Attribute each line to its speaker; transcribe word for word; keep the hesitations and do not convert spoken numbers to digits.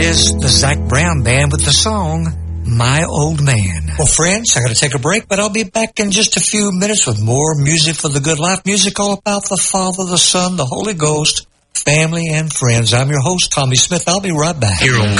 Speaker 1: is the Zac Brown Band with the song, My Old Man. Well, friends, I got to take a break, but I'll be back in just a few minutes with more music for the good life. Music all about the Father, the Son, the Holy Ghost, family, and friends. I'm your host, Tommy Smith. I'll be right back. Here on